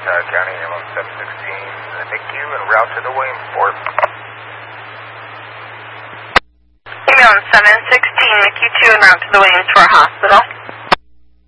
County, ambulance 716, the NICU en route to the Williamsport. Ambulance 716, NICU 2 en route to the Williamsport Hospital.